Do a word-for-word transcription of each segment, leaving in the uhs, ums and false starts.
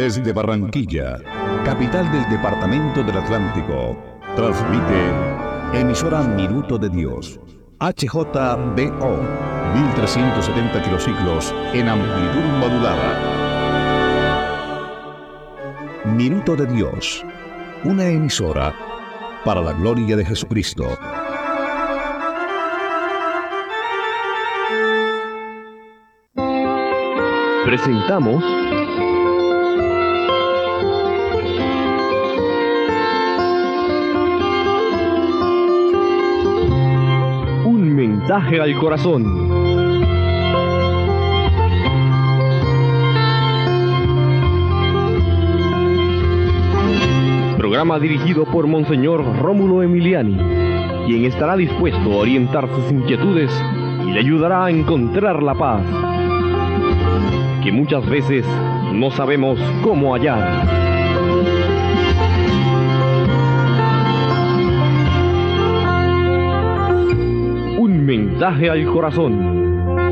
Desde Barranquilla, capital del departamento del Atlántico, transmite emisora Minuto de Dios, H J B O, mil trescientos setenta kilociclos en amplitud modulada. Minuto de Dios, una emisora para la gloria de Jesucristo. Presentamos Un mensaje al corazón. Programa dirigido por Monseñor Rómulo Emiliani, quien estará dispuesto a orientar sus inquietudes y le ayudará a encontrar la paz que muchas veces no sabemos cómo hallar. Un mensaje al corazón.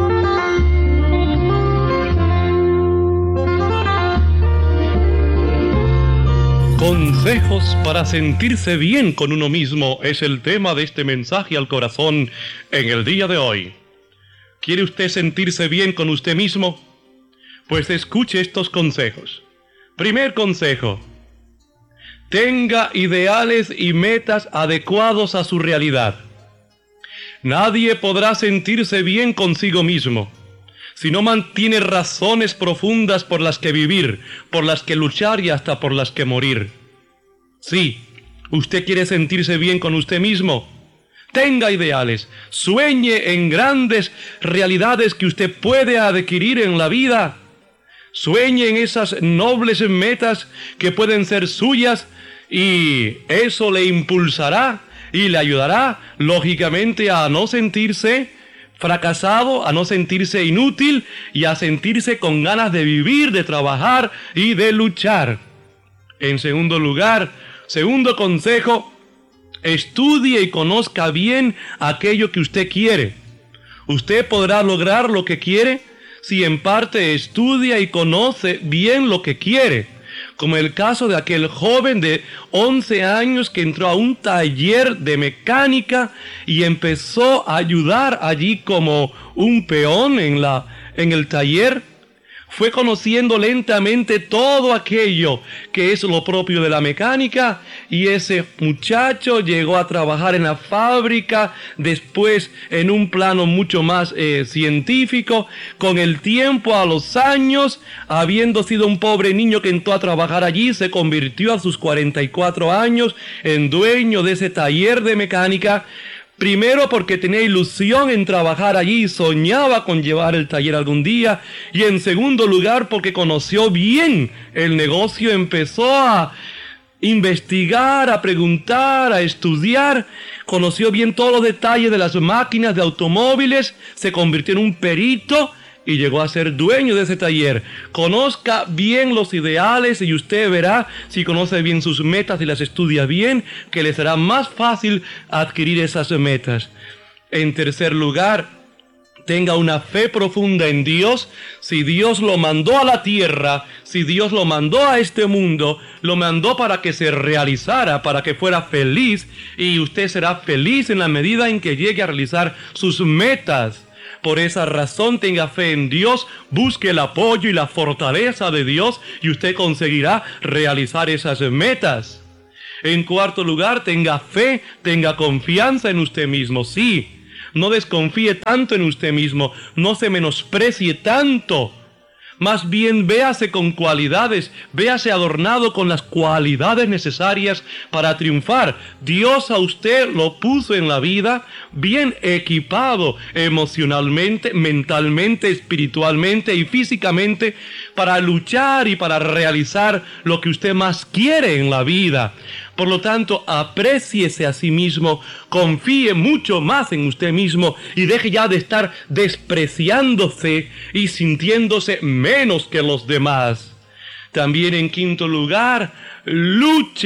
Consejos para sentirse bien con uno mismo es el tema de este mensaje al corazón en el día de hoy. ¿Quiere usted sentirse bien con usted mismo? Pues escuche estos consejos. Primer consejo: tenga ideales y metas adecuados a su realidad. Nadie podrá sentirse bien consigo mismo si no mantiene razones profundas por las que vivir, por las que luchar y hasta por las que morir. Sí, usted quiere sentirse bien con usted mismo. Tenga ideales, sueñe en grandes realidades que usted puede adquirir en la vida. Sueñe en esas nobles metas que pueden ser suyas y eso le impulsará y le ayudará, lógicamente, a no sentirse fracasado, a no sentirse inútil y a sentirse con ganas de vivir, de trabajar y de luchar. En segundo lugar, segundo consejo, estudie y conozca bien aquello que usted quiere. Usted podrá lograr lo que quiere si en parte estudia y conoce bien lo que quiere, como el caso de aquel joven de once años que entró a un taller de mecánica y empezó a ayudar allí como un peón en la, en el taller. Fue conociendo lentamente todo aquello que es lo propio de la mecánica y ese muchacho llegó a trabajar en la fábrica, después en un plano mucho más eh, científico. Con el tiempo, a los años, habiendo sido un pobre niño que entró a trabajar allí, se convirtió a sus cuarenta y cuatro años en dueño de ese taller de mecánica. Primero porque tenía ilusión en trabajar allí y soñaba con llevar el taller algún día. Y en segundo lugar porque conoció bien el negocio, empezó a investigar, a preguntar, a estudiar. Conoció bien todos los detalles de las máquinas de automóviles, se convirtió en un perito y llegó a ser dueño de ese taller. Conozca bien los ideales y usted verá, si conoce bien sus metas y las estudia bien, que le será más fácil adquirir esas metas. En tercer lugar, tenga una fe profunda en Dios. Si Dios lo mandó a la tierra, si Dios lo mandó a este mundo, lo mandó para que se realizara, para que fuera feliz, y usted será feliz en la medida en que llegue a realizar sus metas. Por esa razón, tenga fe en Dios, busque el apoyo y la fortaleza de Dios y usted conseguirá realizar esas metas. En cuarto lugar, tenga fe, tenga confianza en usted mismo. Sí, no desconfíe tanto en usted mismo, no se menosprecie tanto. Más bien véase con cualidades, véase adornado con las cualidades necesarias para triunfar. Dios a usted lo puso en la vida bien equipado emocionalmente, mentalmente, espiritualmente y físicamente para luchar y para realizar lo que usted más quiere en la vida. Por lo tanto, apréciese a sí mismo, confíe mucho más en usted mismo y deje ya de estar despreciándose y sintiéndose menos que los demás. También en quinto lugar, luche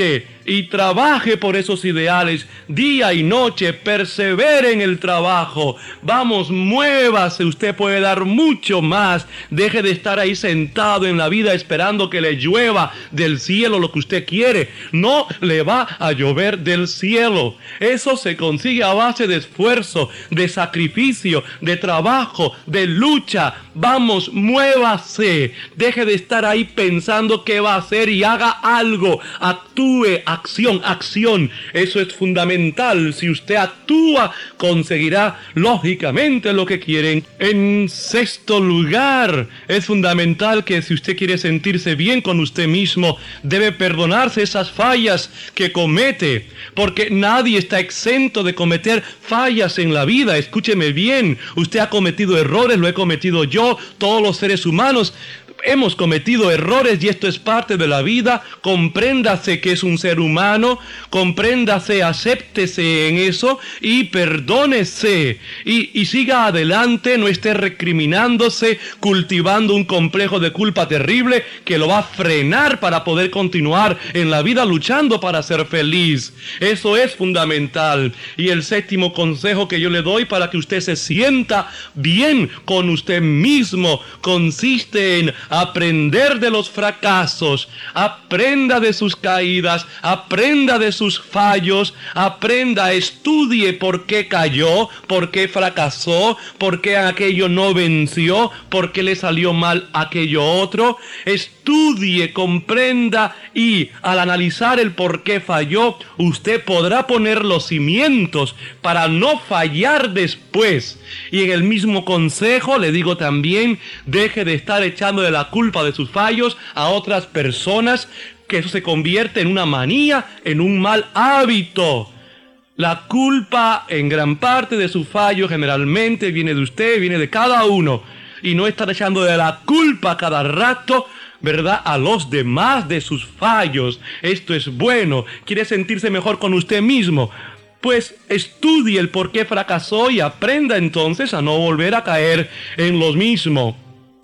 y trabaje por esos ideales día y noche, persevere en el trabajo. Vamos, muévase, usted puede dar mucho más. Deje de estar ahí sentado en la vida esperando que le llueva del cielo lo que usted quiere. No le va a llover del cielo. Eso se consigue a base de esfuerzo, de sacrificio, de trabajo, de lucha. Vamos, muévase. Deje de estar ahí pensando qué va a hacer y haga algo. Actúe. Acción, acción, eso es fundamental. Si usted actúa, conseguirá lógicamente lo que quieren. En sexto lugar, es fundamental que si usted quiere sentirse bien con usted mismo, debe perdonarse esas fallas que comete, porque nadie está exento de cometer fallas en la vida. Escúcheme bien, usted ha cometido errores, lo he cometido yo, todos los seres humanos hemos cometido errores y esto es parte de la vida. Compréndase que es un ser humano, compréndase, acéptese en eso y perdónese y, y siga adelante. No esté recriminándose, cultivando un complejo de culpa terrible que lo va a frenar para poder continuar en la vida luchando para ser feliz. Eso es fundamental. Y el séptimo consejo que yo le doy para que usted se sienta bien con usted mismo consiste en aprender de los fracasos, aprenda de sus caídas, aprenda de sus fallos, aprenda, estudie por qué cayó, por qué fracasó, por qué aquello no venció, por qué le salió mal aquello otro. Estudie, comprenda y al analizar el por qué falló, usted podrá poner los cimientos para no fallar después. Y en el mismo consejo le digo también, deje de estar echando de la culpa de sus fallos a otras personas, que eso se convierte en una manía, en un mal hábito. La culpa en gran parte de su fallo generalmente viene de usted, viene de cada uno. Y no estar echando de la culpa cada rato, ¿verdad?, a los demás de sus fallos. Esto es bueno. ¿Quiere sentirse mejor con usted mismo? Pues estudie el por qué fracasó y aprenda entonces a no volver a caer en lo mismo.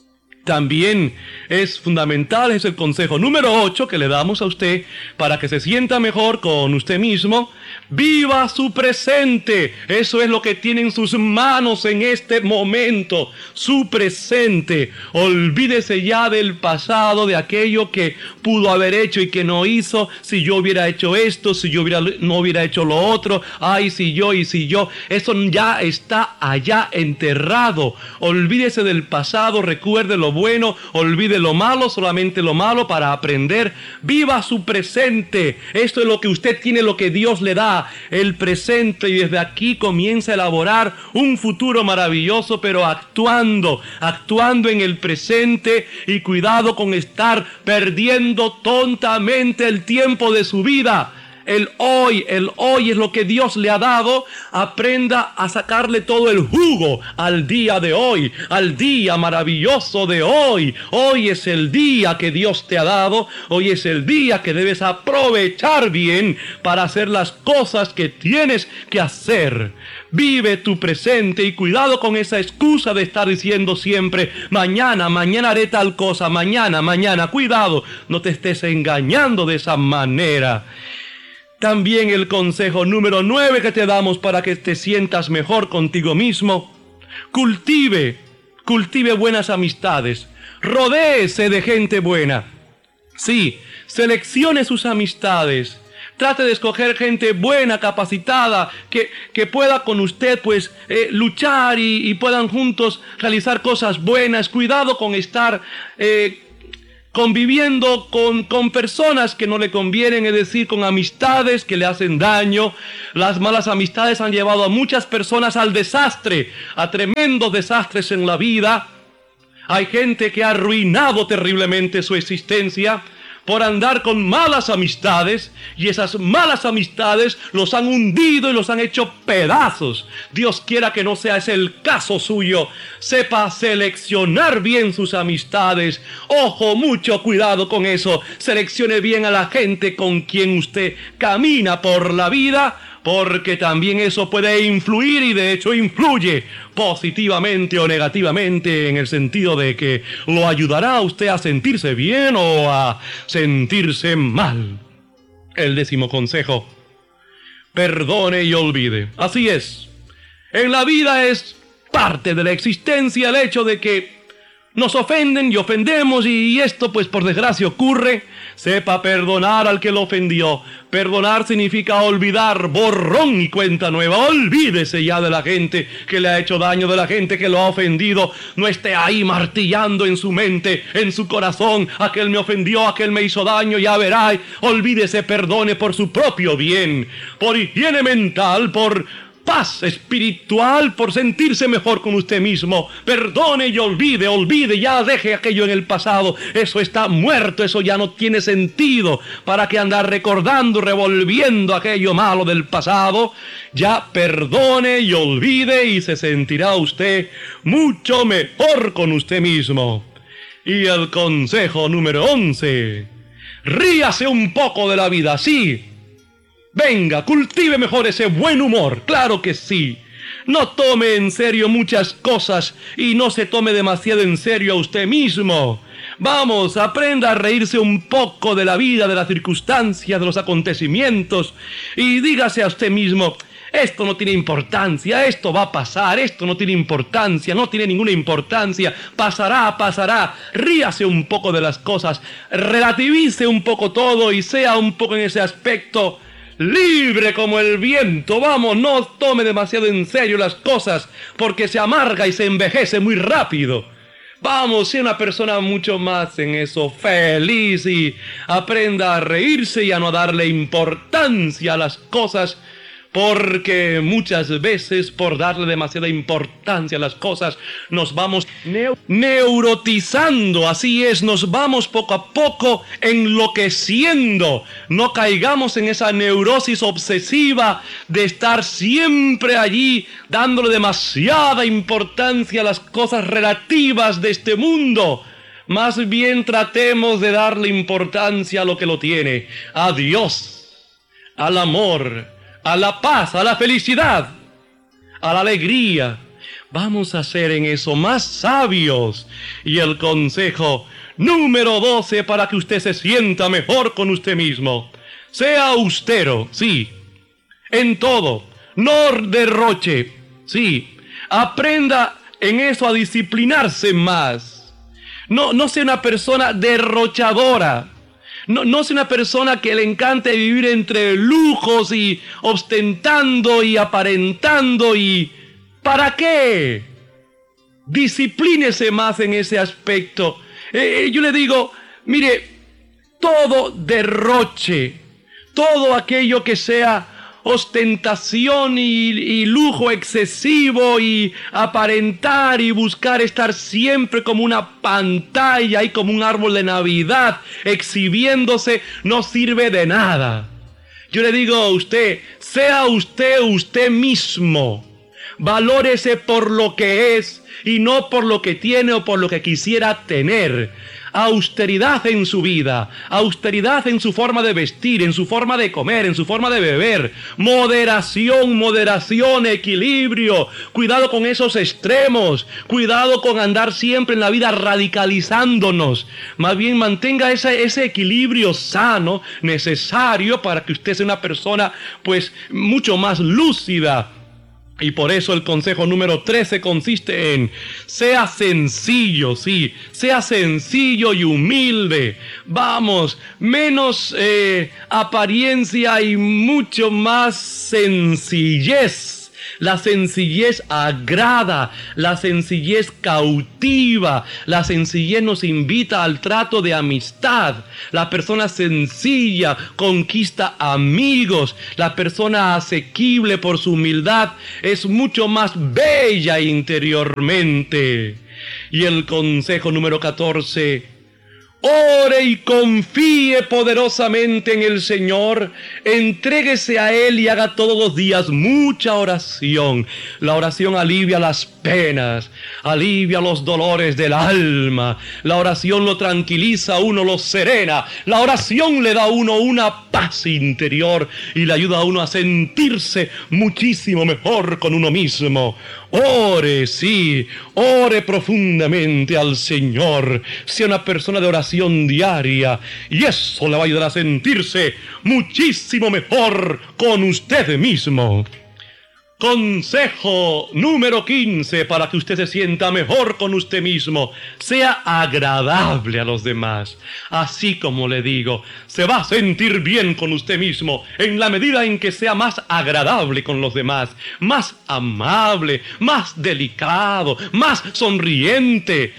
También es fundamental, es el consejo número ocho que le damos a usted para que se sienta mejor con usted mismo. Viva su presente. Eso es lo que tiene en sus manos en este momento, su presente. Olvídese ya del pasado, de aquello que pudo haber hecho y que no hizo. Si yo hubiera hecho esto, si yo hubiera, no hubiera hecho lo otro, ay, si yo y si yo. Eso ya está allá enterrado. Olvídese del pasado, recuerde lo bueno, olvide lo malo, solamente lo malo para aprender. Viva su presente. Esto es lo que usted tiene, lo que Dios le da, el presente, y desde aquí comienza a elaborar un futuro maravilloso, pero actuando, actuando en el presente, y cuidado con estar perdiendo tontamente el tiempo de su vida. El hoy, el hoy es lo que Dios le ha dado. Aprenda a sacarle todo el jugo al día de hoy, al día maravilloso de hoy. Hoy es el día que Dios te ha dado. Hoy es el día que debes aprovechar bien para hacer las cosas que tienes que hacer. Vive tu presente y cuidado con esa excusa de estar diciendo siempre, mañana, mañana haré tal cosa, mañana, mañana. Cuidado, no te estés engañando de esa manera. También el consejo número nueve que te damos para que te sientas mejor contigo mismo: cultive, cultive buenas amistades, rodéese de gente buena. Sí, seleccione sus amistades, trate de escoger gente buena, capacitada, que, que pueda con usted pues eh, luchar y, y puedan juntos realizar cosas buenas. Cuidado con estar Eh, conviviendo con, con personas que no le convienen, es decir, con amistades que le hacen daño. Las malas amistades han llevado a muchas personas al desastre, a tremendos desastres en la vida. Hay gente que ha arruinado terriblemente su existencia por andar con malas amistades, y esas malas amistades los han hundido y los han hecho pedazos. Dios quiera que no sea ese el caso suyo. Sepa seleccionar bien sus amistades. Ojo, mucho cuidado con eso. Seleccione bien a la gente con quien usted camina por la vida, porque también eso puede influir, y de hecho influye positivamente o negativamente, en el sentido de que lo ayudará a usted a sentirse bien o a sentirse mal. El décimo consejo: perdone y olvide. Así es. En la vida es parte de la existencia el hecho de que nos ofenden y ofendemos, y esto pues por desgracia ocurre. Sepa perdonar al que lo ofendió. Perdonar significa olvidar, borrón y cuenta nueva. Olvídese ya de la gente que le ha hecho daño, de la gente que lo ha ofendido. No esté ahí martillando en su mente, en su corazón: aquel me ofendió, aquel me hizo daño, ya verá. Olvídese, perdone por su propio bien, por higiene mental, por paz espiritual, por sentirse mejor con usted mismo. Perdone y olvide, olvide, ya deje aquello en el pasado. Eso está muerto, eso ya no tiene sentido. ¿Para qué andar recordando, revolviendo aquello malo del pasado? Ya perdone y olvide y se sentirá usted mucho mejor con usted mismo. Y el consejo número once: ríase un poco de la vida, sí. Venga, cultive mejor ese buen humor, claro que sí. No tome en serio muchas cosas y no se tome demasiado en serio a usted mismo. Vamos, aprenda a reírse un poco de la vida, de las circunstancias, de los acontecimientos, y dígase a usted mismo: esto no tiene importancia, esto va a pasar, esto no tiene importancia, no tiene ninguna importancia, pasará, pasará. Ríase un poco de las cosas, relativice un poco todo y sea un poco en ese aspecto libre como el viento. Vamos, no tome demasiado en serio las cosas, porque se amarga y se envejece muy rápido. Vamos, sea una persona mucho más en eso, feliz, y aprenda a reírse y a no darle importancia a las cosas, porque muchas veces por darle demasiada importancia a las cosas nos vamos neu- neurotizando. Así es, nos vamos poco a poco enloqueciendo. No caigamos en esa neurosis obsesiva de estar siempre allí dándole demasiada importancia a las cosas relativas de este mundo. Más bien tratemos de darle importancia a lo que lo tiene: a Dios, al amor, a la paz, a la felicidad, a la alegría. Vamos a ser en eso más sabios. Y el consejo número doce para que usted se sienta mejor con usted mismo: sea austero, sí, en todo, no derroche, sí. Aprenda en eso a disciplinarse más. No, no sea una persona derrochadora. No, no sea una persona que le encante vivir entre lujos y ostentando y aparentando. ¿Y para qué? Disciplínese más en ese aspecto. Eh, yo le digo, mire, todo derroche, todo aquello que sea ostentación y, y lujo excesivo y aparentar y buscar estar siempre como una pantalla y como un árbol de Navidad exhibiéndose, no sirve de nada. Yo le digo a usted, sea usted usted mismo. Valórese por lo que es y no por lo que tiene o por lo que quisiera tener. Austeridad en su vida, austeridad en su forma de vestir, en su forma de comer, en su forma de beber. Moderación, moderación, equilibrio. Cuidado con esos extremos. Cuidado con andar siempre en la vida radicalizándonos. Más bien mantenga ese, ese equilibrio sano, necesario para que usted sea una persona pues mucho más lúcida. Y por eso el consejo número trece consiste en: sea sencillo, sí, sea sencillo y humilde. Vamos, menos eh, apariencia y mucho más sencillez. La sencillez agrada, la sencillez cautiva, la sencillez nos invita al trato de amistad. La persona sencilla conquista amigos. La persona asequible por su humildad es mucho más bella interiormente. Y el consejo número catorce: ore y confíe poderosamente en el Señor. Entréguese a Él y haga todos los días mucha oración. La oración alivia las penas, alivia los dolores del alma. La oración lo tranquiliza a uno, lo serena. La oración le da a uno una paz interior y le ayuda a uno a sentirse muchísimo mejor con uno mismo. Ore, sí, ore profundamente al Señor. Sea una persona de oración diaria y eso le va a ayudar a sentirse muchísimo mejor con usted mismo. Consejo número quince para que usted se sienta mejor con usted mismo. Sea agradable a los demás. Así como le digo, se va a sentir bien con usted mismo en la medida en que sea más agradable con los demás, más amable, más delicado, más sonriente.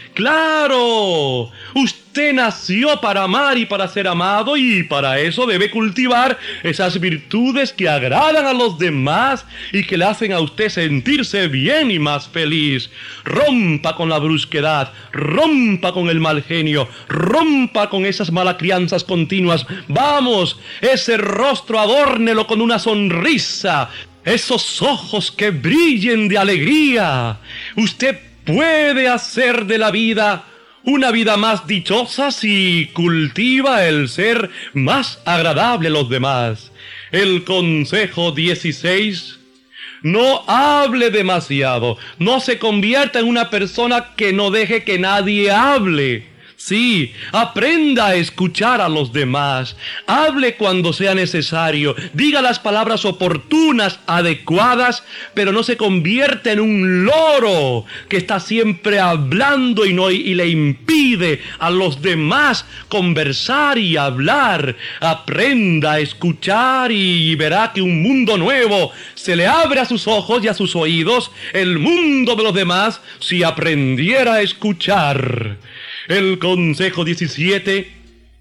¡Claro! Usted nació para amar y para ser amado, y para eso debe cultivar esas virtudes que agradan a los demás y que le hacen a usted sentirse bien y más feliz. Rompa con la brusquedad, rompa con el mal genio, rompa con esas malas crianzas continuas. Vamos, ese rostro adórnelo con una sonrisa, esos ojos que brillen de alegría. Usted puede hacer de la vida una vida más dichosa si cultiva el ser más agradable a los demás. El consejo dieciséis: no hable demasiado, no se convierta en una persona que no deje que nadie hable. Sí, aprenda a escuchar a los demás, hable cuando sea necesario, diga las palabras oportunas, adecuadas, pero no se convierta en un loro que está siempre hablando y, no, y le impide a los demás conversar y hablar. Aprenda a escuchar y verá que un mundo nuevo se le abre a sus ojos y a sus oídos, el mundo de los demás, si aprendiera a escuchar. El consejo diecisiete: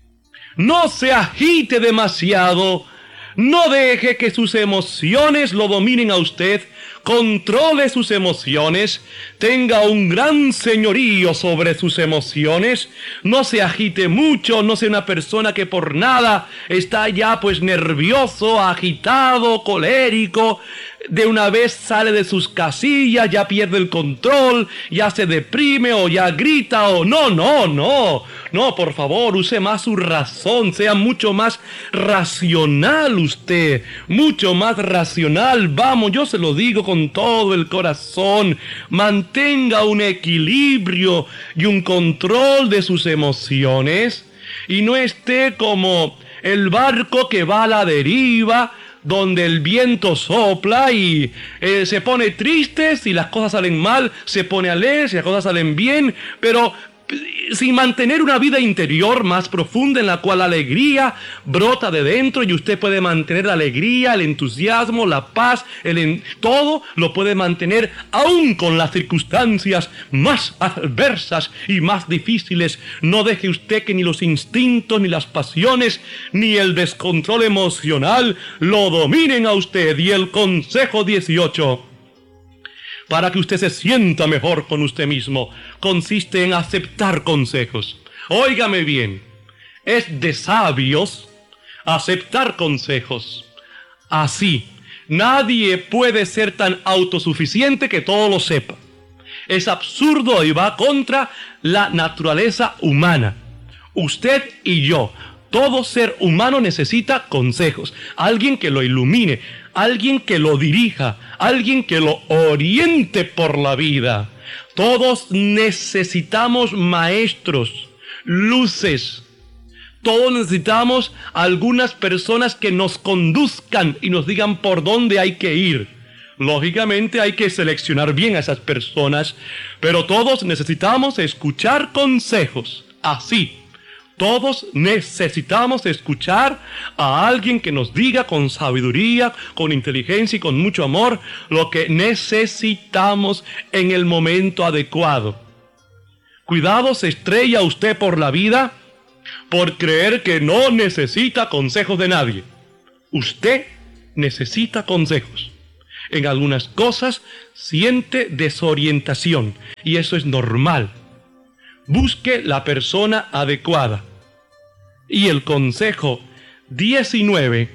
no se agite demasiado, no deje que sus emociones lo dominen a usted, controle sus emociones, tenga un gran señorío sobre sus emociones, no se agite mucho, no sea una persona que por nada está ya pues nervioso, agitado, colérico. De una vez sale de sus casillas, ya pierde el control, ya se deprime o ya grita o no, no, no, no, por favor, use más su razón, sea mucho más racional usted, mucho más racional. Vamos, yo se lo digo con todo el corazón, mantenga un equilibrio y un control de sus emociones y no esté como el barco que va a la deriva, donde el viento sopla y eh, se pone triste si las cosas salen mal, se pone alegre si las cosas salen bien, pero sin mantener una vida interior más profunda en la cual la alegría brota de dentro y usted puede mantener la alegría, el entusiasmo, la paz, el en... todo lo puede mantener aún con las circunstancias más adversas y más difíciles. No deje usted que ni los instintos, ni las pasiones, ni el descontrol emocional lo dominen a usted. Y el consejo dieciocho, para que usted se sienta mejor con usted mismo, consiste en aceptar consejos. Óigame bien, es de sabios aceptar consejos. Así, nadie puede ser tan autosuficiente que todo lo sepa. Es absurdo y va contra la naturaleza humana. Usted y yo, todo ser humano necesita consejos, alguien que lo ilumine, alguien que lo dirija, alguien que lo oriente por la vida. Todos necesitamos maestros, luces. Todos necesitamos algunas personas que nos conduzcan y nos digan por dónde hay que ir. Lógicamente hay que seleccionar bien a esas personas, pero todos necesitamos escuchar consejos. Así, todos necesitamos escuchar a alguien que nos diga con sabiduría, con inteligencia y con mucho amor lo que necesitamos en el momento adecuado. Cuidado, se estrella usted por la vida por creer que no necesita consejos de nadie. Usted necesita consejos. En algunas cosas siente desorientación y eso es normal. Busque la persona adecuada. Y el consejo diecinueve,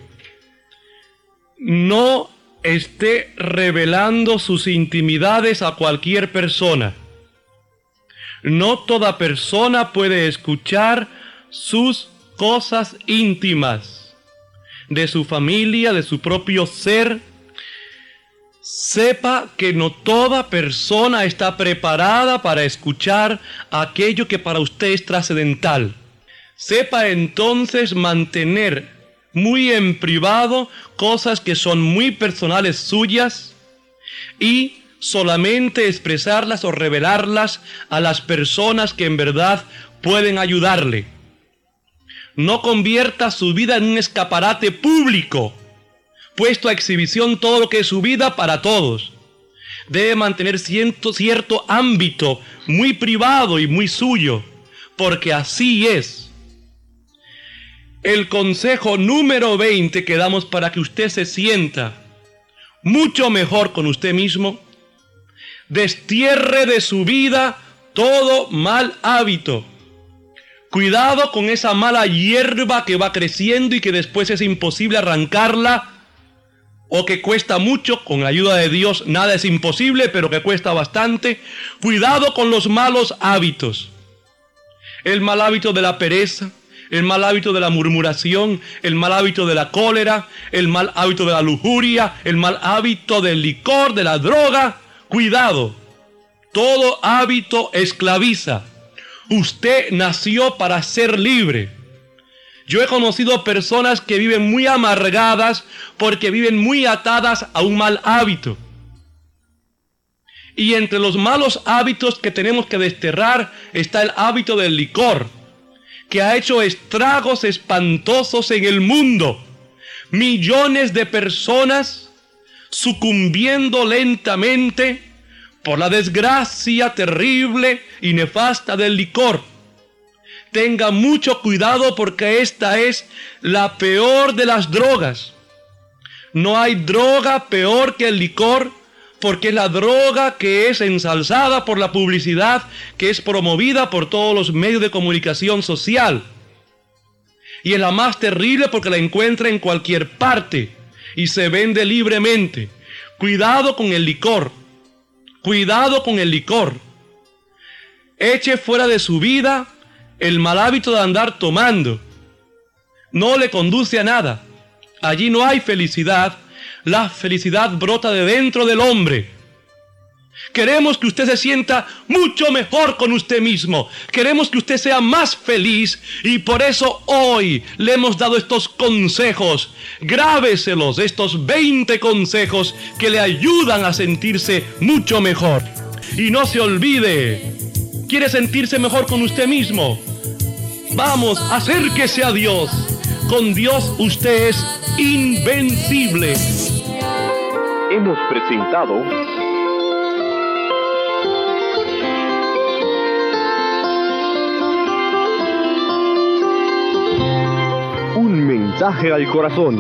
no esté revelando sus intimidades a cualquier persona. No toda persona puede escuchar sus cosas íntimas, de su familia, de su propio ser. sepa que no toda persona está preparada para escuchar aquello que para usted es trascendental. Sepa entonces mantener muy en privado cosas que son muy personales suyas y solamente expresarlas o revelarlas a las personas que en verdad pueden ayudarle. No convierta su vida en un escaparate público, puesto a exhibición todo lo que es su vida para todos. Debe mantener cierto, cierto ámbito muy privado y muy suyo, porque así es. El consejo número veinte que damos para que usted se sienta mucho mejor con usted mismo: destierre de su vida todo mal hábito. Cuidado con esa mala hierba que va creciendo y que después es imposible arrancarla, o que cuesta mucho. Con la ayuda de Dios nada es imposible, pero que cuesta bastante. Cuidado con los malos hábitos. El mal hábito de la pereza, el mal hábito de la murmuración, el mal hábito de la cólera, el mal hábito de la lujuria, el mal hábito del licor, de la droga. Cuidado, todo hábito esclaviza. Usted nació para ser libre. Yo he conocido personas que viven muy amargadas porque viven muy atadas a un mal hábito. Y entre los malos hábitos que tenemos que desterrar está el hábito del licor, que ha hecho estragos espantosos en el mundo. Millones de personas sucumbiendo lentamente por la desgracia terrible y nefasta del licor. Tenga mucho cuidado, porque esta es la peor de las drogas. No hay droga peor que el licor, porque es la droga que es ensalzada por la publicidad, que es promovida por todos los medios de comunicación social. Y es la más terrible porque la encuentra en cualquier parte y se vende libremente. Cuidado con el licor. Cuidado con el licor. Eche fuera de su vida el mal hábito de andar tomando. No le conduce a nada. Allí no hay felicidad. La felicidad brota de dentro del hombre. Queremos que usted se sienta mucho mejor con usted mismo. Queremos que usted sea más feliz, y por eso hoy le hemos dado estos consejos. Grábeselos, estos veinte consejos que le ayudan a sentirse mucho mejor. Y no se olvide, ¿quiere sentirse mejor con usted mismo? Vamos, acérquese a Dios. Con Dios usted es invencible. Hemos presentado Un mensaje al corazón.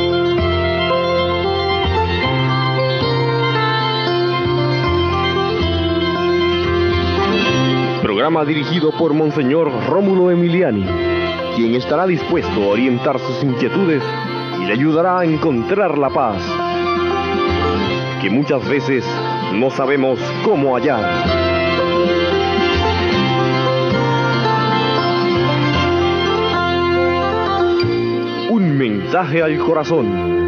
Programa dirigido por Monseñor Rómulo Emiliani, quien estará dispuesto a orientar sus inquietudes y le ayudará a encontrar la paz que muchas veces no sabemos cómo hallar. Un mensaje al corazón.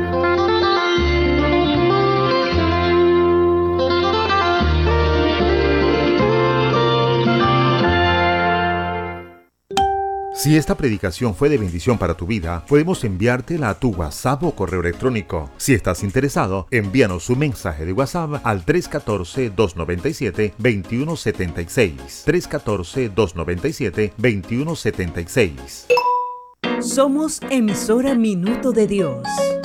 Si esta predicación fue de bendición para tu vida, podemos enviártela a tu WhatsApp o correo electrónico. Si estás interesado, envíanos un mensaje de WhatsApp al tres uno cuatro, dos nueve siete, dos uno siete seis. tres uno cuatro, dos nueve siete, dos uno siete seis. Somos emisora Minuto de Dios.